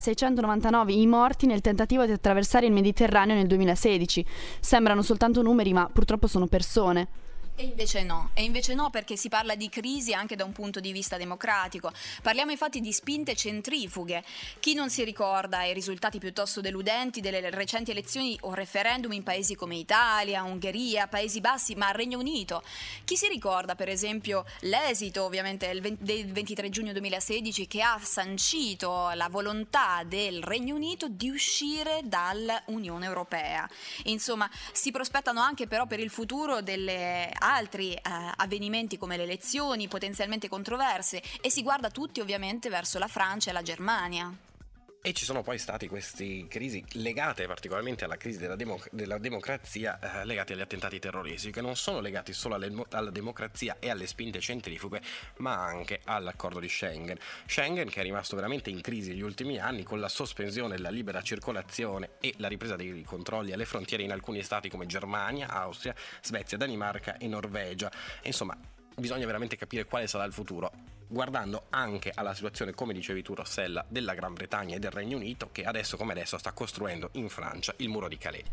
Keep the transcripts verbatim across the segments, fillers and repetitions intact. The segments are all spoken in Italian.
seicentonovantanove i morti nel tentativo di attraversare il Mediterraneo nel duemilasedici. Sembrano soltanto numeri, ma purtroppo sono persone. E invece no, e invece no perché si parla di crisi anche da un punto di vista democratico. Parliamo infatti di spinte centrifughe. Chi non si ricorda i risultati piuttosto deludenti delle recenti elezioni o referendum in paesi come Italia, Ungheria, Paesi Bassi, ma Regno Unito? Chi si ricorda per esempio l'esito ovviamente del ventitré giugno duemilasedici, che ha sancito la volontà del Regno Unito di uscire dall'Unione Europea? Insomma, si prospettano anche però per il futuro delle altri eh, avvenimenti come le elezioni potenzialmente controverse, e si guarda tutti ovviamente verso la Francia e la Germania. E ci sono poi stati queste crisi legate particolarmente alla crisi della, democ- della democrazia, eh, legati agli attentati terroristici, che non sono legati solo alle, alla democrazia e alle spinte centrifughe, ma anche all'accordo di Schengen. Schengen che è rimasto veramente in crisi negli ultimi anni, con la sospensione della libera circolazione e la ripresa dei controlli alle frontiere in alcuni stati come Germania, Austria, Svezia, Danimarca e Norvegia. E insomma, bisogna veramente capire quale sarà il futuro, guardando anche alla situazione, come dicevi tu Rossella, della Gran Bretagna e del Regno Unito, che adesso come adesso sta costruendo in Francia il muro di Calais.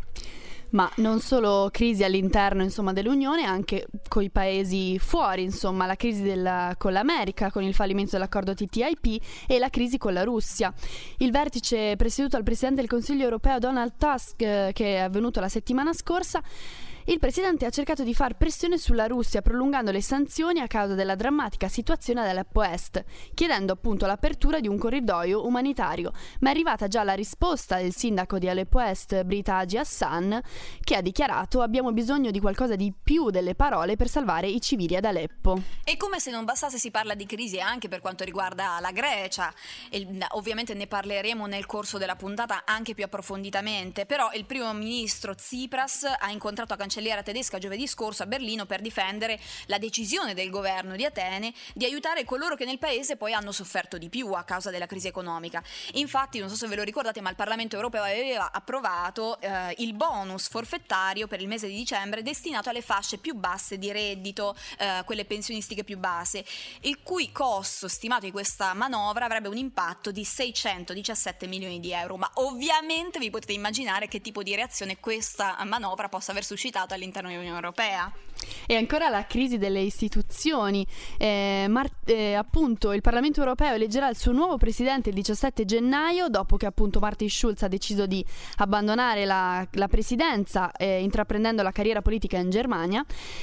Ma non solo crisi all'interno, insomma, dell'Unione, anche con i paesi fuori, insomma, la crisi della, con l'America, con il fallimento dell'accordo T T I P, e la crisi con la Russia. Il vertice presieduto dal Presidente del Consiglio europeo Donald Tusk, eh, che è avvenuto la settimana scorsa, il Presidente ha cercato di far pressione sulla Russia prolungando le sanzioni a causa della drammatica situazione ad Aleppo Est, chiedendo appunto l'apertura di un corridoio umanitario. Ma è arrivata già la risposta del sindaco di Aleppo Est, Brita Haji Hassan, che ha dichiarato: abbiamo bisogno di qualcosa di più delle parole per salvare i civili ad Aleppo. E come se non bastasse, si parla di crisi anche per quanto riguarda la Grecia. E, ovviamente ne parleremo nel corso della puntata anche più approfonditamente, però il primo ministro Tsipras ha incontrato a cancelliera tedesca giovedì scorso a Berlino per difendere la decisione del governo di Atene di aiutare coloro che nel paese poi hanno sofferto di più a causa della crisi economica. Infatti, non so se ve lo ricordate, ma il Parlamento europeo aveva approvato eh, il bonus forfettario per il mese di dicembre destinato alle fasce più basse di reddito, eh, quelle pensionistiche più basse, il cui costo stimato di questa manovra avrebbe un impatto di seicentodiciassette milioni di euro. Ma ovviamente vi potete immaginare che tipo di reazione questa manovra possa aver suscitato all'interno dell'Unione Europea. E ancora la crisi delle istituzioni. Eh, mar- eh, appunto il Parlamento Europeo eleggerà il suo nuovo presidente il diciassette gennaio, dopo che appunto Martin Schulz ha deciso di abbandonare la, la presidenza, eh, intraprendendo la carriera politica in Germania.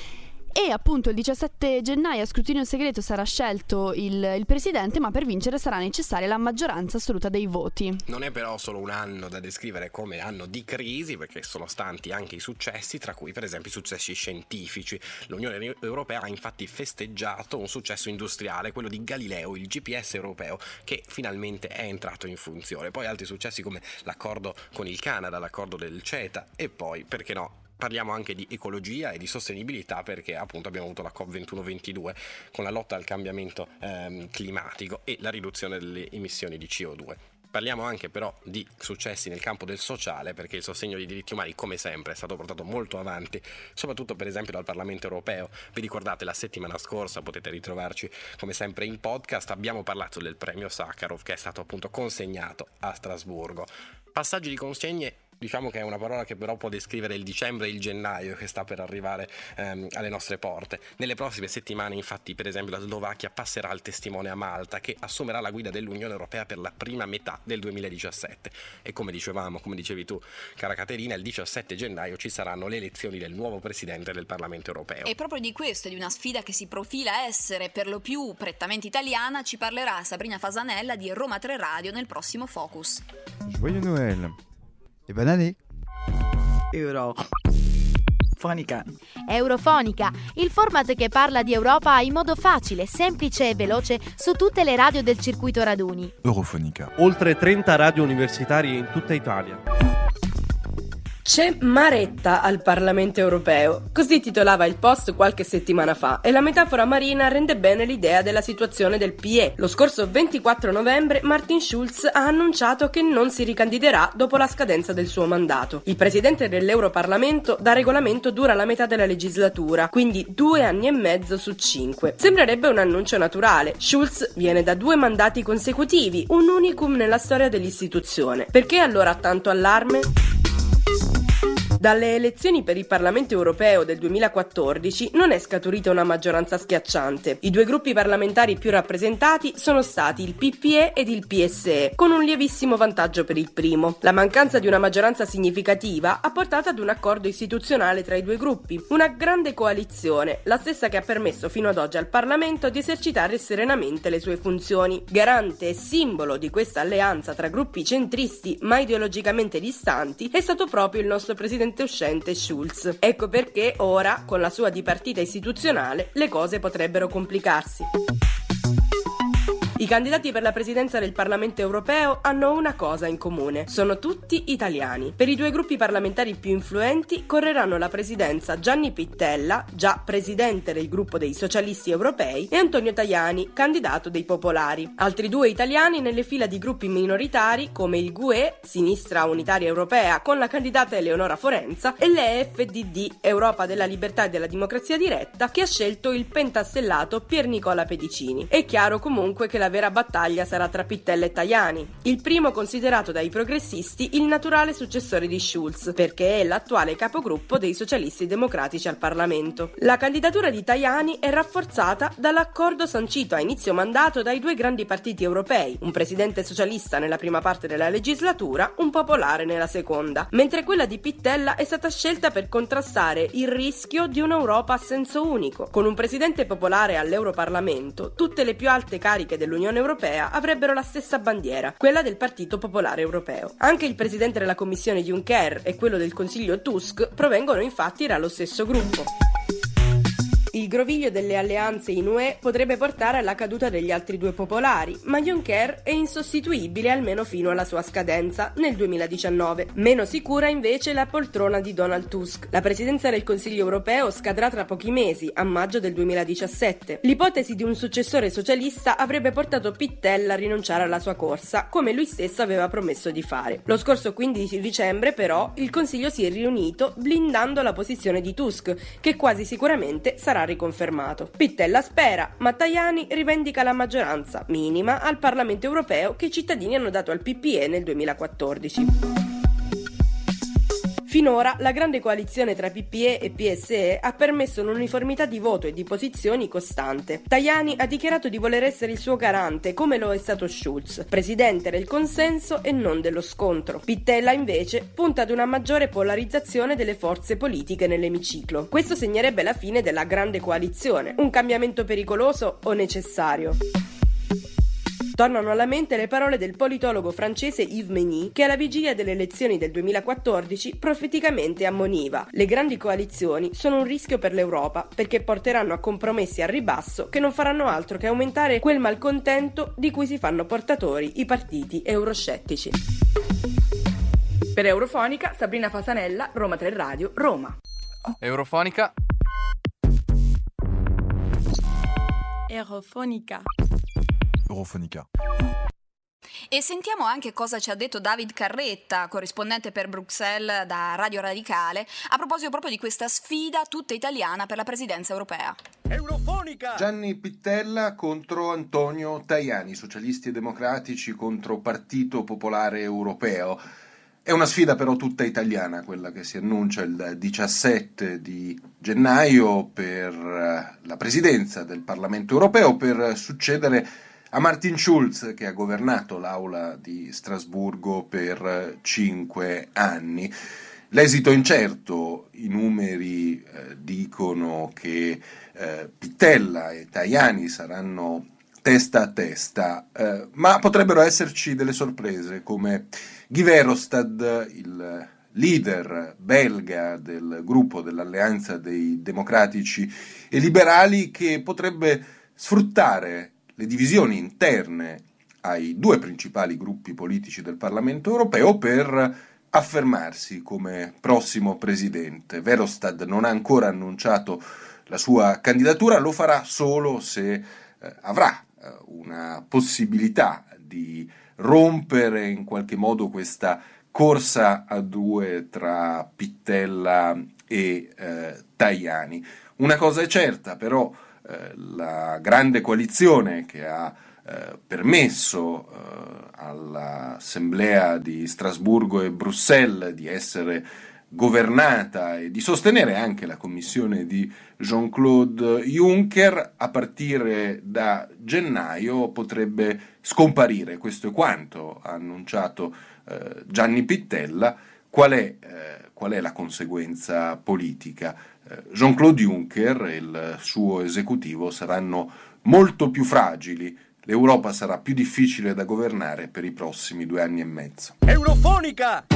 E appunto il diciassette gennaio a scrutinio segreto sarà scelto il, il presidente, ma per vincere sarà necessaria la maggioranza assoluta dei voti. Non è però solo un anno da descrivere come anno di crisi, perché sono stanti anche i successi, tra cui per esempio i successi scientifici. L'Unione Europea ha infatti festeggiato un successo industriale, quello di Galileo, il G P S europeo, che finalmente è entrato in funzione. Poi altri successi come l'accordo con il Canada, l'accordo del CETA, e poi, perché no, parliamo anche di ecologia e di sostenibilità, perché appunto abbiamo avuto la COP ventuno ventidue con la lotta al cambiamento ehm, climatico e la riduzione delle emissioni di C O due. Parliamo anche però di successi nel campo del sociale, perché il sostegno dei diritti umani, come sempre, è stato portato molto avanti, soprattutto per esempio dal Parlamento Europeo. Vi ricordate la settimana scorsa, potete ritrovarci come sempre in podcast, abbiamo parlato del premio Sakharov che è stato appunto consegnato a Strasburgo. Passaggi di consegne, diciamo che è una parola che però può descrivere il dicembre e il gennaio che sta per arrivare ehm, alle nostre porte. Nelle prossime settimane, infatti, per esempio, la Slovacchia passerà il testimone a Malta, che assumerà la guida dell'Unione Europea per la prima metà del duemiladiciassette. E come dicevamo, come dicevi tu, cara Caterina, il diciassette gennaio ci saranno le elezioni del nuovo presidente del Parlamento Europeo. E proprio di questo, di una sfida che si profila essere per lo più prettamente italiana, ci parlerà Sabrina Fasanella di Roma tre Radio nel prossimo Focus. Joyeux Noël e bonne année. Eurofonica. Eurofonica, il format che parla di Europa in modo facile, semplice e veloce su tutte le radio del circuito raduni. Eurofonica. Oltre trenta radio universitarie in tutta Italia. C'è maretta al Parlamento europeo, così titolava il Post qualche settimana fa, e la metafora marina rende bene l'idea della situazione del P E. Lo scorso ventiquattro novembre Martin Schulz ha annunciato che non si ricandiderà dopo la scadenza del suo mandato. Il presidente dell'Europarlamento da regolamento dura la metà della legislatura, quindi due anni e mezzo su cinque. Sembrerebbe un annuncio naturale. Schulz viene da due mandati consecutivi, un unicum nella storia dell'istituzione. Perché allora tanto allarme? Dalle elezioni per il Parlamento europeo del duemilaquattordici non è scaturita una maggioranza schiacciante. I due gruppi parlamentari più rappresentati sono stati il P P E ed il P S E, con un lievissimo vantaggio per il primo. La mancanza di una maggioranza significativa ha portato ad un accordo istituzionale tra i due gruppi, una grande coalizione, la stessa che ha permesso fino ad oggi al Parlamento di esercitare serenamente le sue funzioni. Garante e simbolo di questa alleanza tra gruppi centristi ma ideologicamente distanti è stato proprio il nostro presidente uscente Schulz. Ecco perché ora, con la sua dipartita istituzionale, le cose potrebbero complicarsi. I candidati per la presidenza del Parlamento europeo hanno una cosa in comune: sono tutti italiani. Per i due gruppi parlamentari più influenti correranno la presidenza Gianni Pittella, già presidente del gruppo dei socialisti europei, e Antonio Tajani, candidato dei popolari. Altri due italiani nelle fila di gruppi minoritari come il G U E, Sinistra Unitaria Europea, con la candidata Eleonora Forenza, e l'E F D D, Europa della Libertà e della Democrazia Diretta, che ha scelto il pentastellato Pier Nicola Pedicini. È chiaro comunque che la vera battaglia sarà tra Pittella e Tajani, il primo considerato dai progressisti il naturale successore di Schulz, perché è l'attuale capogruppo dei socialisti democratici al Parlamento. La candidatura di Tajani è rafforzata dall'accordo sancito a inizio mandato dai due grandi partiti europei, un presidente socialista nella prima parte della legislatura, un popolare nella seconda, mentre quella di Pittella è stata scelta per contrastare il rischio di un'Europa a senso unico. Con un presidente popolare all'Europarlamento, tutte le più alte cariche dell'Unione Europea avrebbero la stessa bandiera, quella del Partito Popolare Europeo. Anche il presidente della Commissione Juncker e quello del Consiglio Tusk provengono infatti dallo stesso gruppo. Il groviglio delle alleanze in U E potrebbe portare alla caduta degli altri due popolari, ma Juncker è insostituibile almeno fino alla sua scadenza, nel duemiladiciannove. Meno sicura invece la poltrona di Donald Tusk. La presidenza del Consiglio europeo scadrà tra pochi mesi, a maggio del duemiladiciassette. L'ipotesi di un successore socialista avrebbe portato Pittella a rinunciare alla sua corsa, come lui stesso aveva promesso di fare. Lo scorso quindici dicembre, però, il Consiglio si è riunito blindando la posizione di Tusk, che quasi sicuramente sarà riconfermato. Pittella spera, ma Tajani rivendica la maggioranza minima al Parlamento europeo che i cittadini hanno dato al P P E nel duemilaquattordici. Finora la grande coalizione tra P P E e P S E ha permesso un'uniformità di voto e di posizioni costante. Tajani ha dichiarato di voler essere il suo garante, come lo è stato Schulz, presidente del consenso e non dello scontro. Pittella invece punta ad una maggiore polarizzazione delle forze politiche nell'emiciclo. Questo segnerebbe la fine della grande coalizione, un cambiamento pericoloso o necessario? Tornano alla mente le parole del politologo francese Yves Megny, che alla vigilia delle elezioni del duemilaquattordici profeticamente ammoniva: le grandi coalizioni sono un rischio per l'Europa perché porteranno a compromessi al ribasso che non faranno altro che aumentare quel malcontento di cui si fanno portatori i partiti euroscettici. Per Eurofonica, Sabrina Fasanella, Roma tre Radio, Roma. Eurofonica. Eurofonica. Eurofonica. E sentiamo anche cosa ci ha detto David Carretta, corrispondente per Bruxelles da Radio Radicale, a proposito proprio di questa sfida tutta italiana per la presidenza europea. Eurofonica! Gianni Pittella contro Antonio Tajani, socialisti e democratici contro Partito Popolare Europeo. È una sfida però tutta italiana, quella che si annuncia il diciassette di gennaio per la presidenza del Parlamento Europeo, per succedere a Martin Schulz, che ha governato l'Aula di Strasburgo per cinque anni. L'esito è incerto, i numeri eh, dicono che eh, Pittella e Tajani saranno testa a testa, eh, ma potrebbero esserci delle sorprese, come Guy Verhofstadt, il leader belga del gruppo dell'Alleanza dei Democratici e Liberali, che potrebbe sfruttare le divisioni interne ai due principali gruppi politici del Parlamento europeo per affermarsi come prossimo presidente. Verhofstadt non ha ancora annunciato la sua candidatura, lo farà solo se eh, avrà eh, una possibilità di rompere in qualche modo questa corsa a due tra Pittella e eh, Tajani. Una cosa è certa, però, eh, la grande coalizione che ha eh, permesso eh, all'Assemblea di Strasburgo e Bruxelles di essere governata e di sostenere anche la commissione di Jean-Claude Juncker, a partire da gennaio potrebbe scomparire. Questo è quanto ha annunciato eh, Gianni Pittella. Qual è, eh, qual è la conseguenza politica? Eh, Jean-Claude Juncker e il suo esecutivo saranno molto più fragili. L'Europa sarà più difficile da governare per i prossimi due anni e mezzo. Eurofonica!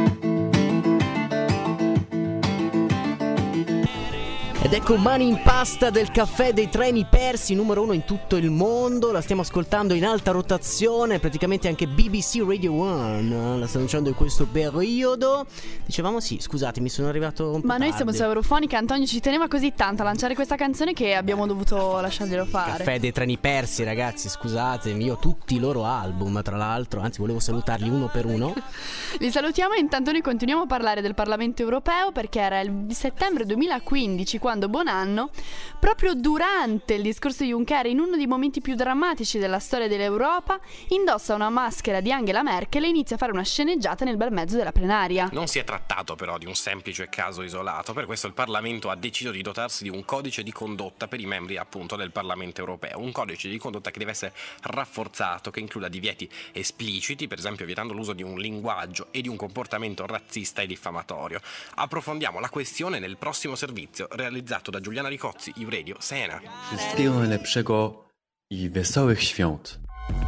Ed ecco Mani in pasta del caffè dei treni persi, numero uno in tutto il mondo. La stiamo ascoltando in alta rotazione, praticamente anche B B C Radio uno la sta lanciando in questo periodo. Dicevamo sì, scusate, mi sono arrivato un po' Ma noi siamo tardi. su Eurofonica, Antonio ci teneva così tanto a lanciare questa canzone che abbiamo dovuto lasciarglielo fare. Caffè dei treni persi, ragazzi, scusatemi, io ho tutti i loro album, tra l'altro, anzi volevo salutarli uno per uno. Li salutiamo e intanto noi continuiamo a parlare del Parlamento Europeo, perché era il settembre duemilaquindici quando Bonanno, proprio durante il discorso di Juncker, in uno dei momenti più drammatici della storia dell'Europa, indossa una maschera di Angela Merkel e inizia a fare una sceneggiata nel bel mezzo della plenaria. Non si è trattato però di un semplice caso isolato, per questo il Parlamento ha deciso di dotarsi di un codice di condotta per i membri appunto del Parlamento Europeo, un codice di condotta che deve essere rafforzato, che includa divieti espliciti, per esempio vietando l'uso di un linguaggio e di un comportamento razzista e diffamatorio. Approfondiamo la questione nel prossimo servizio realizzato da Giuliana Ricozzi, iRadio Siena. Wszystkiego najlepszego i wesołych świąt.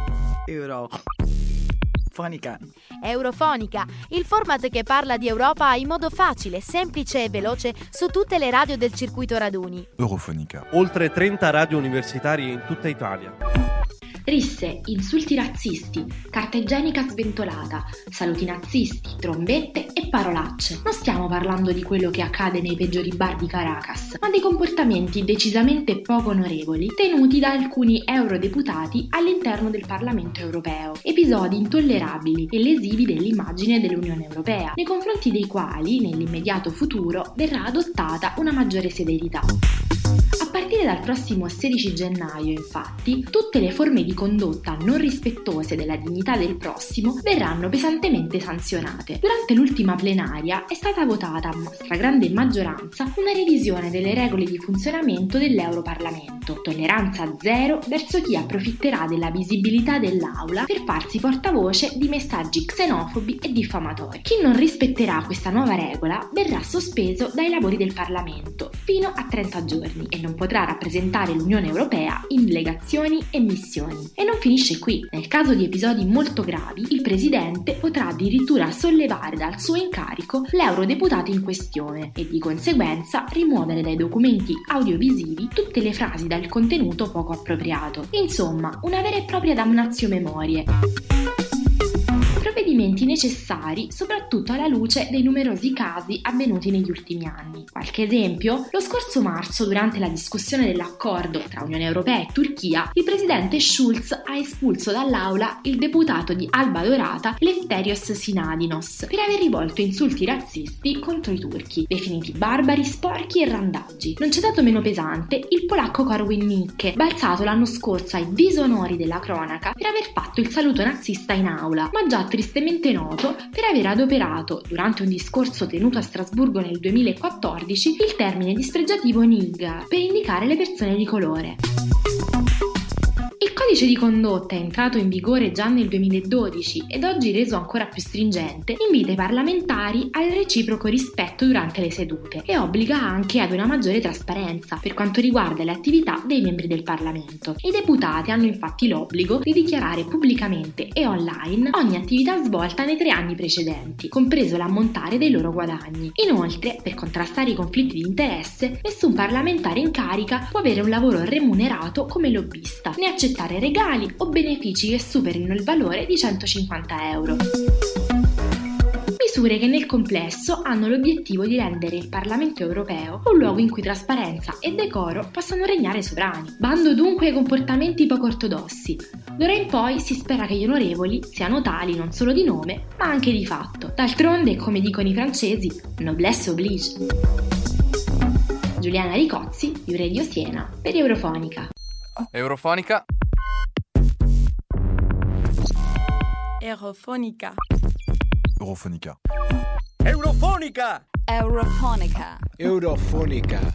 Eurofonica. Eurofonica, il format che parla di Europa in modo facile, semplice e veloce su tutte le radio del circuito raduni. Eurofonica. Oltre trenta radio universitarie in tutta Italia. Risse, insulti razzisti, carta igienica sventolata, saluti nazisti, trombette e parolacce. Non stiamo parlando di quello che accade nei peggiori bar di Caracas, ma di comportamenti decisamente poco onorevoli tenuti da alcuni eurodeputati all'interno del Parlamento Europeo. Episodi intollerabili e lesivi dell'immagine dell'Unione Europea, nei confronti dei quali, nell'immediato futuro, verrà adottata una maggiore severità. A partire dal prossimo sedici gennaio, infatti, tutte le forme di condotta non rispettose della dignità del prossimo verranno pesantemente sanzionate. Durante l'ultima plenaria è stata votata a stragrande maggioranza una revisione delle regole di funzionamento dell'Europarlamento. Tolleranza zero verso chi approfitterà della visibilità dell'Aula per farsi portavoce di messaggi xenofobi e diffamatori. Chi non rispetterà questa nuova regola verrà sospeso dai lavori del Parlamento fino a trenta giorni e non potrà rappresentare l'Unione Europea in delegazioni e missioni. E non finisce qui. Nel caso di episodi molto gravi, il Presidente potrà addirittura sollevare dal suo incarico l'eurodeputato in questione e di conseguenza rimuovere dai documenti audiovisivi tutte le frasi dal contenuto poco appropriato. Insomma, una vera e propria damnatio memoriae. Provvedimenti necessari soprattutto alla luce dei numerosi casi avvenuti negli ultimi anni. Qualche esempio? Lo scorso marzo, durante la discussione dell'accordo tra Unione Europea e Turchia, il presidente Schulz ha espulso dall'aula il deputato di Alba Dorata Lefterios Sinadinos per aver rivolto insulti razzisti contro i turchi, definiti barbari, sporchi e randaggi. Non c'è dato meno pesante il polacco Korwin Mikke, balzato l'anno scorso ai disonori della cronaca per aver fatto il saluto nazista in aula, ma già tristemente noto per aver adoperato, durante un discorso tenuto a Strasburgo nel duemilaquattordici, il termine dispregiativo nigger per indicare le persone di colore. Il codice di condotta, entrato in vigore già nel duemiladodici ed oggi reso ancora più stringente, invita i parlamentari al reciproco rispetto durante le sedute e obbliga anche ad una maggiore trasparenza per quanto riguarda le attività dei membri del Parlamento. I deputati hanno infatti l'obbligo di dichiarare pubblicamente e online ogni attività svolta nei tre anni precedenti, compreso l'ammontare dei loro guadagni. Inoltre, per contrastare i conflitti di interesse, nessun parlamentare in carica può avere un lavoro remunerato come lobbista, né accettare regali o benefici che superino il valore di centocinquanta euro. Misure che nel complesso hanno l'obiettivo di rendere il Parlamento europeo un luogo in cui trasparenza e decoro possano regnare sovrani. Bando dunque ai comportamenti poco ortodossi. D'ora in poi si spera che gli onorevoli siano tali non solo di nome, ma anche di fatto. D'altronde, come dicono i francesi, noblesse oblige. Giuliana Ricozzi, di Radio Siena, per Eurofonica. Eurofonica. Eurofonica. Eurofonica. Eurofonica. Eurofonica. Eurofonica.